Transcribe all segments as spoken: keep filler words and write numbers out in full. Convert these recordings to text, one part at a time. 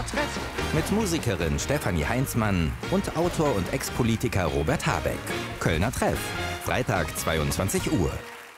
Treff. Mit Musikerin Stefanie Heinzmann und Autor und Ex-Politiker Robert Habeck. Kölner Treff, Freitag zweiundzwanzig Uhr.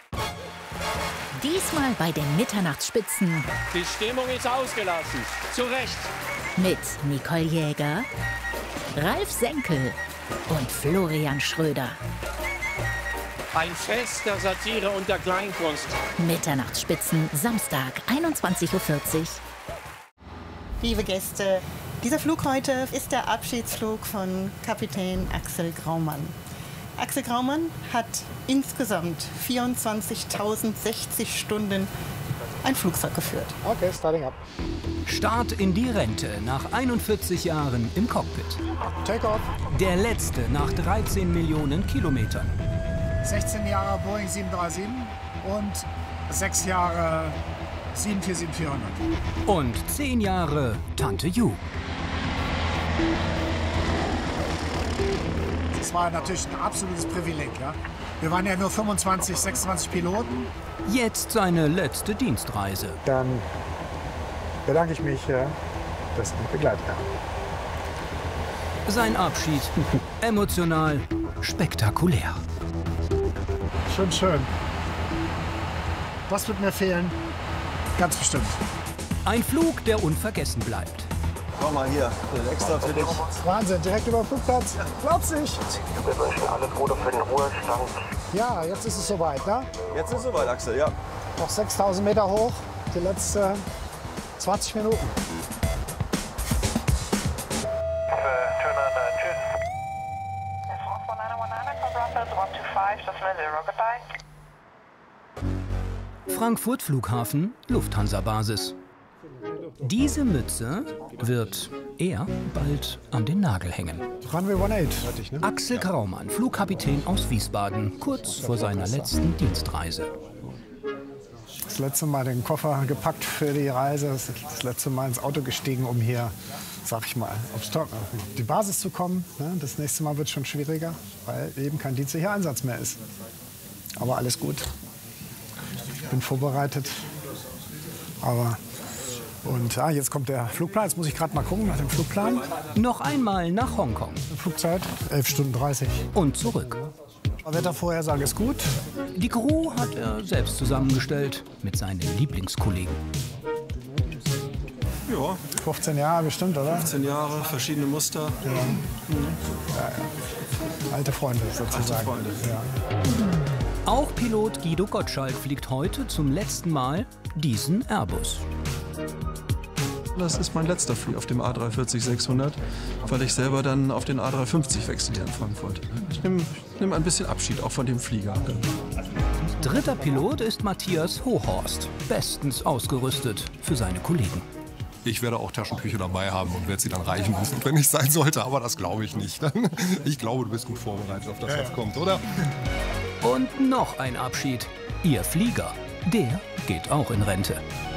Diesmal bei den Mitternachtsspitzen. Die Stimmung ist ausgelassen. Zu Recht. Mit Nicole Jäger, Ralf Senkel und Florian Schröder. Ein Fest der Satire und der Kleinkunst. Mitternachtsspitzen, Samstag, einundzwanzig Uhr vierzig. Liebe Gäste, dieser Flug heute ist der Abschiedsflug von Kapitän Axel Graumann. Axel Graumann hat insgesamt vierundzwanzigtausendsechzig Stunden ein Flugzeug geführt. Okay, starting up. Start in die Rente nach einundvierzig Jahren im Cockpit. Take off. Der letzte nach dreizehn Millionen Kilometern. sechzehn Jahre Boeing sieben drei sieben und sechs Jahre sieben vier sieben vierhundert. Und zehn Jahre Tante Ju. Das war natürlich ein absolutes Privileg. Ja? Wir waren ja nur fünfundzwanzig, sechsundzwanzig Piloten. Jetzt seine letzte Dienstreise. Dann bedanke ich mich, dass Sie mich begleitet haben. Sein Abschied emotional, spektakulär. Schön, schön. Was wird mir fehlen? Ganz bestimmt. Ein Flug, der unvergessen bleibt. Schau mal hier, extra für dich. Wahnsinn, direkt über den Flugplatz. Glaub's nicht. Wir wünschen alles Gute für den Ruhestand. Ja, jetzt ist es soweit, ne? Jetzt ist es soweit, Axel, ja. Noch sechstausend Meter hoch, die letzten zwanzig Minuten. Frankfurt Flughafen, Lufthansa-Basis. Diese Mütze wird er bald an den Nagel hängen. Runway achtzehn. Axel Graumann, Flugkapitän aus Wiesbaden, kurz vor seiner letzten Dienstreise. Das letzte Mal den Koffer gepackt für die Reise, das letzte Mal ins Auto gestiegen, um hier, sag ich mal, aufs Top, auf die Basis zu kommen. Das nächste Mal wird es schon schwieriger, weil eben kein dienstlicher Einsatz mehr ist. Aber alles gut. Ich bin vorbereitet. Aber und ja, jetzt kommt der Flugplan. Jetzt muss ich gerade mal gucken nach dem Flugplan. Noch einmal nach Hongkong. Flugzeit elf Stunden dreißig. Und zurück. Wettervorhersage ist gut. Die Crew hat er selbst zusammengestellt mit seinen Lieblingskollegen. Ja. fünfzehn Jahre bestimmt, oder? fünfzehn Jahre, verschiedene Muster. Ja. Mhm. Ja, ja. Alte Freunde sozusagen. Alte Freunde. Ja. Auch Pilot Guido Gottschalk fliegt heute zum letzten Mal diesen Airbus. Das ist mein letzter Flug auf dem A drei vierzig sechshundert, weil ich selber dann auf den A drei fünfzig wechsle hier in Frankfurt. Ich nehme nehm ein bisschen Abschied auch von dem Flieger. Dritter Pilot ist Matthias Hochhorst, bestens ausgerüstet für seine Kollegen. Ich werde auch Taschentücher dabei haben und werde sie dann reichen müssen, wenn ich sein sollte, aber das glaube ich nicht. Ich glaube, du bist gut vorbereitet auf das, was kommt, oder? Und noch ein Abschied. Ihr Flieger, der geht auch in Rente.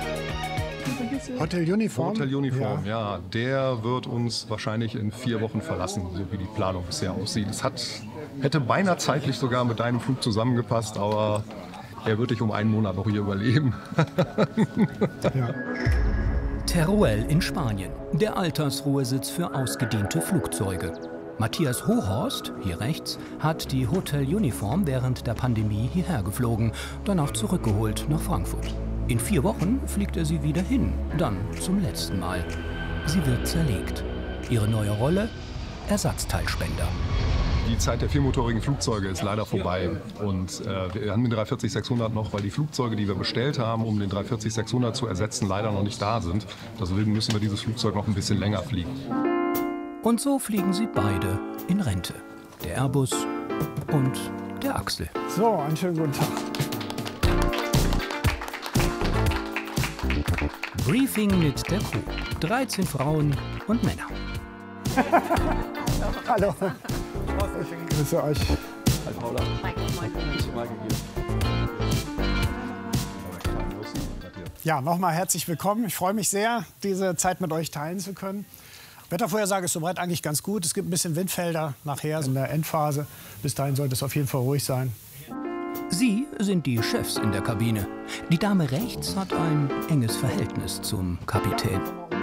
Hotel Uniform? Hotel Uniform, ja. ja. Der wird uns wahrscheinlich in vier Wochen verlassen, so wie die Planung bisher aussieht. Es hat, hätte beinahe zeitlich sogar mit deinem Flug zusammengepasst, aber er wird dich um einen Monat noch hier überleben. Ja. Teruel in Spanien, der Altersruhesitz für ausgediente Flugzeuge. Matthias Hochhorst, hier rechts, hat die Hotel Uniform während der Pandemie hierher geflogen, danach zurückgeholt nach Frankfurt. In vier Wochen fliegt er sie wieder hin, dann zum letzten Mal. Sie wird zerlegt. Ihre neue Rolle? Ersatzteilspender. Die Zeit der viermotorigen Flugzeuge ist leider vorbei. Und äh, wir haben den drei vierzig sechshundert noch, weil die Flugzeuge, die wir bestellt haben, um den drei vierzig sechshundert zu ersetzen, leider noch nicht da sind. Deswegen müssen wir dieses Flugzeug noch ein bisschen länger fliegen. Und so fliegen sie beide in Rente. Der Airbus und der Axel. So, einen schönen guten Tag. Briefing mit der Crew. dreizehn Frauen und Männer. Hallo. Ich grüße euch. Hi Paula. Michael, Michael. Michael hier. Ja, nochmal herzlich willkommen. Ich freue mich sehr, diese Zeit mit euch teilen zu können. Wettervorhersage ist soweit eigentlich ganz gut. Es gibt ein bisschen Windfelder nachher in der Endphase. Bis dahin sollte es auf jeden Fall ruhig sein. Sie sind die Chefs in der Kabine. Die Dame rechts hat ein enges Verhältnis zum Kapitän.